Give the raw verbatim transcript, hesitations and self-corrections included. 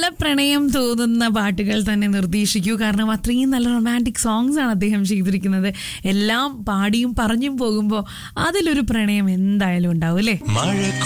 നല്ല പ്രണയം തോന്നുന്ന പാട്ടുകൾ തന്നെ നിർദ്ദേശിക്കൂ. കാരണം അത്രയും നല്ല റൊമാൻറ്റിക് സോങ്സ് ആണ് അദ്ദേഹം ചെയ്തിരിക്കുന്നത്. എല്ലാം പാടിയും പറഞ്ഞും പോകുമ്പോൾ അതിലൊരു പ്രണയം എന്തായാലും ഉണ്ടാവും അല്ലേ?